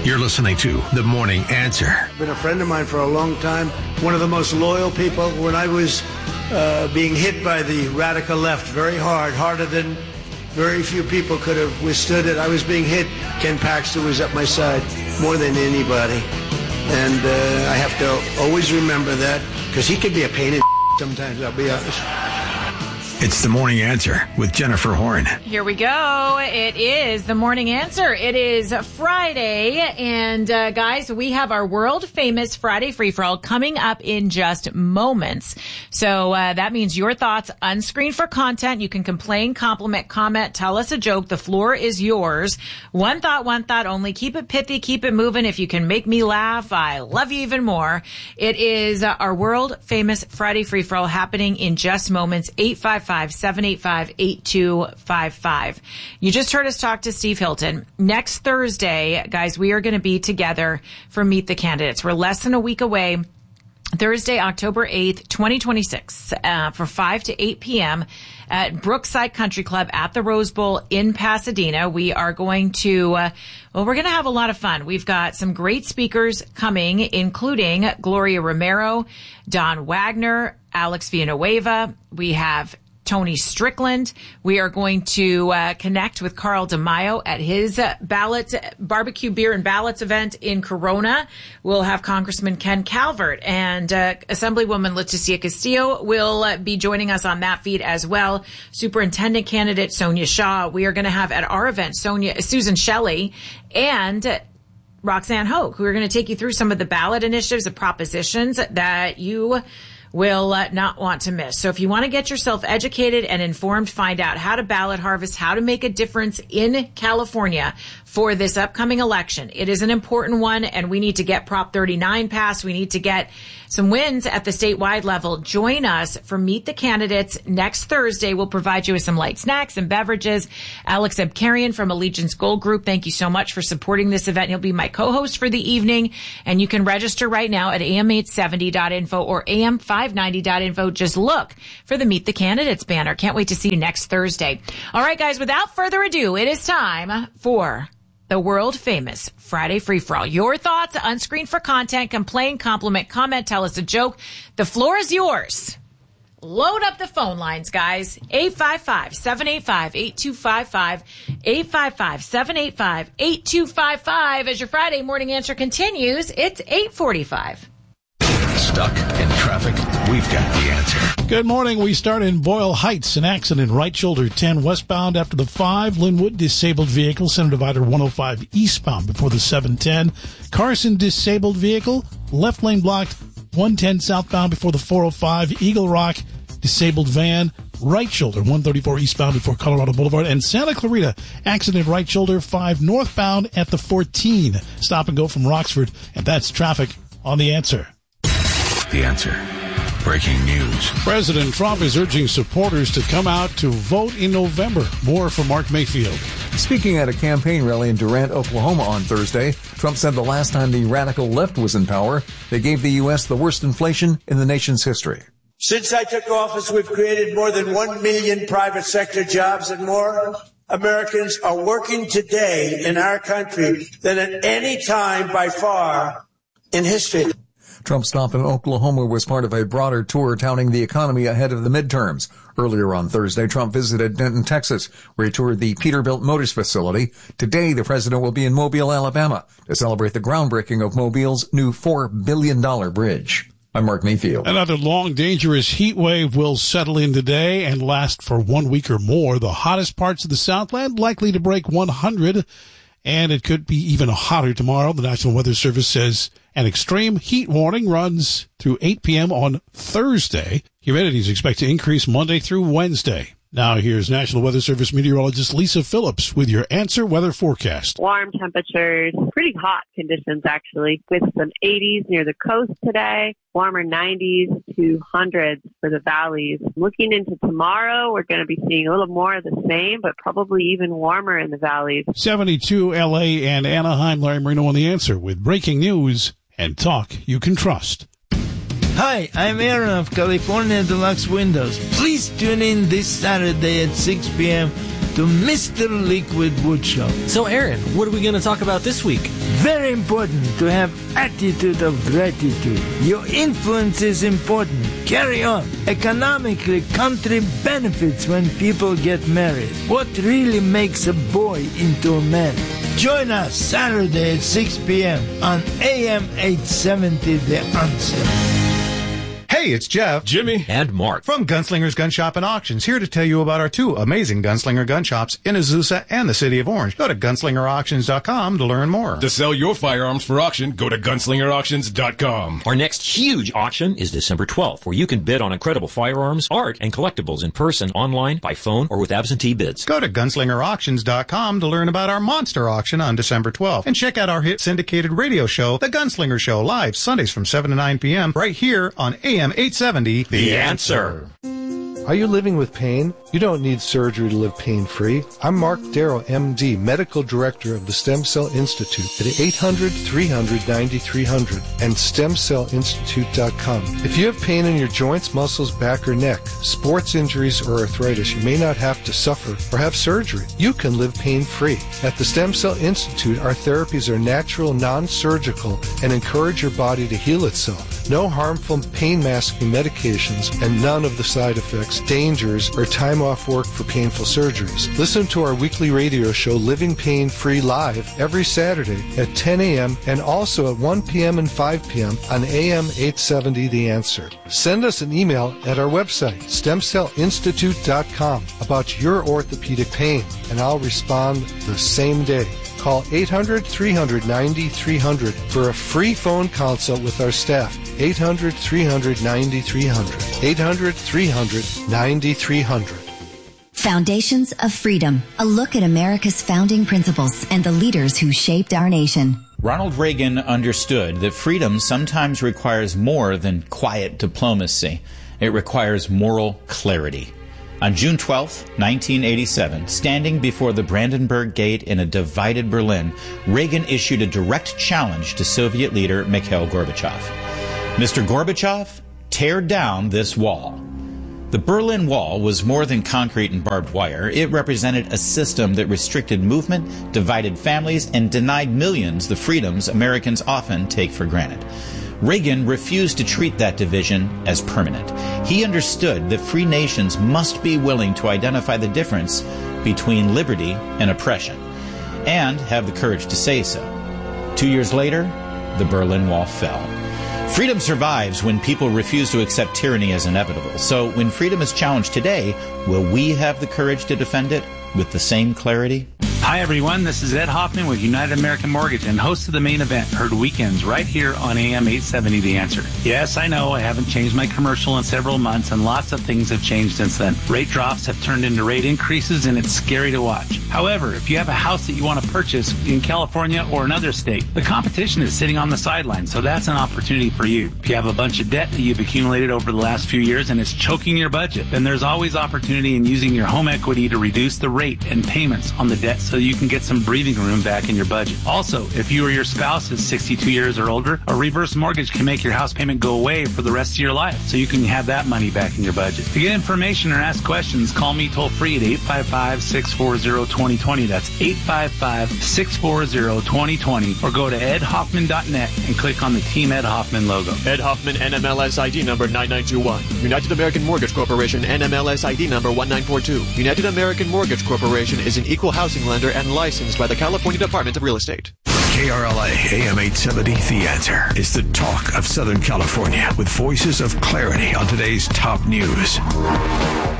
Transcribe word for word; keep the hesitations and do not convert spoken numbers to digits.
You're listening to The Morning Answer. Been a friend of mine for a long time. One of the most loyal people. When I was uh, being hit by the radical left very hard, harder than very few people could have withstood it. I was being hit. Ken Paxton was at my side more than anybody. And uh, I have to always remember that because he could be a pain in the sometimes, I'll be honest. It's The Morning Answer with Jennifer Horn. Here we go. It is The Morning Answer. It is Friday. And, uh, guys, we have our world-famous Friday free-for-all coming up in just moments. So uh, that means your thoughts unscreened for content. You can complain, compliment, comment, tell us a joke. The floor is yours. One thought, one thought only. Keep it pithy. Keep it moving. If you can make me laugh, I love you even more. It is uh, our world-famous Friday free-for-all happening in just moments. eight five five, seven eight five, eight two five five. You just heard us talk to Steve Hilton. Next Thursday, guys, we are going to be together for Meet the Candidates. We're less than a week away. Thursday, October eighth, twenty twenty-six, uh, for five to eight p.m. at Brookside Country Club at the Rose Bowl in Pasadena. We are going to, uh, well, we're going to have a lot of fun. We've got some great speakers coming, including Gloria Romero, Don Wagner, Alex Villanueva. We have Tony Strickland. We are going to uh, connect with Carl DeMaio at his uh, ballot barbecue beer and ballots event in Corona. We'll have Congressman Ken Calvert and uh, Assemblywoman Leticia Castillo will uh, be joining us on that feed as well. Superintendent candidate Sonia Shaw. We are going to have at our event Sonia Susan Shelley and Roxanne Hoke, who are going to take you through some of the ballot initiatives and propositions that you will uh, not want to miss. So if you want to get yourself educated and informed, find out how to ballot harvest, how to make a difference in California for this upcoming election. It is an important one, and we need to get Prop thirty-nine passed. We need to get some wins at the statewide level. Join us for Meet the Candidates next Thursday. We'll provide you with some light snacks and beverages. Alex Abkarian from Allegiance Gold Group, thank you so much for supporting this event. He'll be my co-host for the evening, and you can register right now at A M eight seventy dot info or A M five ninety dot info. Just look for the Meet the Candidates banner. Can't wait to see you next Thursday. All right, guys, without further ado, it is time for the world-famous Friday Free-For-All. Your thoughts, unscreened for content, complain, compliment, comment, tell us a joke. The floor is yours. Load up the phone lines, guys. eight five five, seven eight five, eight two five five, eight five five, seven eight five, eight two five five. As your Friday morning answer continues, it's eight forty-five. Stuck in traffic? We've got the answer. Good morning. We start in Boyle Heights. An accident right shoulder ten westbound after the five. Linwood disabled vehicle. Center divider one oh five eastbound before the seven ten. Carson disabled vehicle. Left lane blocked. one ten southbound before the four oh five. Eagle Rock disabled van. Right shoulder one thirty-four eastbound before Colorado Boulevard. And Santa Clarita accident right shoulder five northbound at the fourteen. Stop and go from Roxford. And that's traffic on The Answer. The Answer. Breaking news. President Trump is urging supporters to come out to vote in November. More from Mark Mayfield. Speaking at a campaign rally in Durant, Oklahoma on Thursday, Trump said the last time the radical left was in power, they gave the U S the worst inflation in the nation's history. Since I took office, we've created more than one million private sector jobs, and more Americans are working today in our country than at any time by far in history. Trump's stop in Oklahoma was part of a broader tour touting the economy ahead of the midterms. Earlier on Thursday, Trump visited Denton, Texas, where he toured the Peterbilt Motors facility. Today, the president will be in Mobile, Alabama, to celebrate the groundbreaking of Mobile's new four billion dollars bridge. I'm Mark Mayfield. Another long, dangerous heat wave will settle in today and last for one week or more. The hottest parts of the Southland likely to break one hundred, and it could be even hotter tomorrow. The National Weather Service says an extreme heat warning runs through eight p.m. on Thursday. Humidity is expected to increase Monday through Wednesday. Now here's National Weather Service meteorologist Lisa Phillips with your Answer weather forecast. Warm temperatures, pretty hot conditions actually, with some eighties near the coast today, warmer nineties to hundreds for the valleys. Looking into tomorrow, we're going to be seeing a little more of the same, but probably even warmer in the valleys. seventy-two L A and Anaheim. Larry Marino on The Answer with breaking news and talk you can trust. Hi, I'm Aaron of California Deluxe Windows. Please tune in this Saturday at six p.m. to Mister Liquid Woodshop. So, Aaron, what are we going to talk about this week? Very important to have attitude of gratitude. Your influence is important. Carry on. Economically, country benefits when people get married. What really makes a boy into a man? Join us Saturday at six p.m. on A M eight seventy, The Answer. Hey, it's Jeff, Jimmy, and Mark from Gunslinger's Gun Shop and Auctions, here to tell you about our two amazing Gunslinger gun shops in Azusa and the City of Orange. Go to gunslinger auctions dot com to learn more. To sell your firearms for auction, go to gunslinger auctions dot com. Our next huge auction is December twelfth, where you can bid on incredible firearms, art, and collectibles in person, online, by phone, or with absentee bids. Go to gunslinger auctions dot com to learn about our monster auction on December twelfth. And check out our hit syndicated radio show, The Gunslinger Show, live Sundays from seven to nine p.m. right here on A M eight seventy. The Answer. Are you living with pain? You don't need surgery to live pain-free. I'm Mark Darrow, M D, Medical Director of the Stem Cell Institute at eight hundred, three hundred, ninety-three hundred and stem cell institute dot com. If you have pain in your joints, muscles, back, or neck, sports injuries, or arthritis, you may not have to suffer or have surgery. You can live pain-free. At the Stem Cell Institute, our therapies are natural, non-surgical, and encourage your body to heal itself. No harmful pain-masking medications and none of the side effects, dangers, or time off work for painful surgeries. Listen to our weekly radio show, Living Pain Free, live every Saturday at ten a.m. and also at one p.m. and five p.m. on A M eight seventy, The Answer. Send us an email at our website, stem cell institute dot com, about your orthopedic pain, and I'll respond the same day. Call eight hundred, three hundred, ninety-three hundred for a free phone consult with our staff. eight hundred, three hundred, ninety-three hundred. eight hundred, three hundred, ninety-three hundred. Foundations of Freedom, a look at America's founding principles and the leaders who shaped our nation. Ronald Reagan understood that freedom sometimes requires more than quiet diplomacy. It requires moral clarity. On June twelfth, nineteen eighty-seven, standing before the Brandenburg Gate in a divided Berlin, Reagan issued a direct challenge to Soviet leader Mikhail Gorbachev. Mister Gorbachev, tear down this wall. The Berlin Wall was more than concrete and barbed wire. It represented a system that restricted movement, divided families, and denied millions the freedoms Americans often take for granted. Reagan refused to treat that division as permanent. He understood that free nations must be willing to identify the difference between liberty and oppression, and have the courage to say so. Two years later, the Berlin Wall fell. Freedom survives when people refuse to accept tyranny as inevitable. So when freedom is challenged today, will we have the courage to defend it with the same clarity? Hi, everyone. This is Ed Hoffman with United American Mortgage and host of the main event, heard weekends right here on A M eight seventy, The Answer. Yes, I know I haven't changed my commercial in several months, and lots of things have changed since then. Rate drops have turned into rate increases, and it's scary to watch. However, if you have a house that you want to purchase in California or another state, the competition is sitting on the sidelines, so that's an opportunity for you. If you have a bunch of debt that you've accumulated over the last few years and it's choking your budget, then there's always opportunity in using your home equity to reduce the rate and payments on the debt so you can get some breathing room back in your budget. Also, if you or your spouse is sixty-two years or older, a reverse mortgage can make your house payment go away for the rest of your life, so you can have that money back in your budget. To get information or ask questions, call me toll free at eight five five, six four zero, two zero two zero. That's eight five five, six four zero, two zero two zero. Or go to ed hoffman dot net and click on the Team Ed Hoffman logo. Ed Hoffman, N M L S I D number nine nine two one. United American Mortgage Corporation, N M L S I D number one nine four two. United American Mortgage Corporation is an equal housing lender and licensed by the California Department of Real Estate. K R L A A M eight seventy, The Answer is the talk of Southern California with voices of clarity on today's top news.